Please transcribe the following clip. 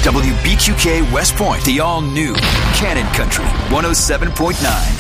WBQK West Point, the all-new Cannon Country 107.9.